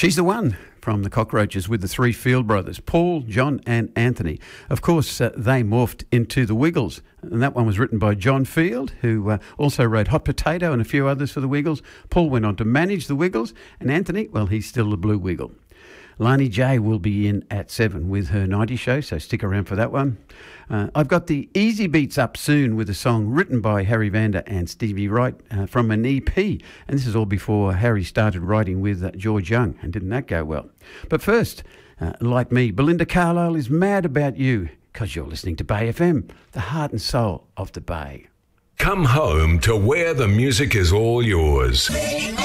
She's the One from the Cockroaches with the three Field brothers, Paul, John and Anthony. Of course, they morphed into the Wiggles, and that one was written by John Field, who also wrote Hot Potato and a few others for the Wiggles. Paul went on to manage the Wiggles, and Anthony, well, he's still the Blue Wiggle. Lani J will be in at 7 with her 90 show, so stick around for that one. I've got the Easy Beats up soon with a song written by Harry Vander and Stevie Wright from an EP. And this is all before Harry started writing with George Young, and didn't that go well? But first, like me, Belinda Carlisle is mad about you because you're listening to Bay FM, the heart and soul of the Bay. Come home to where the music is all yours.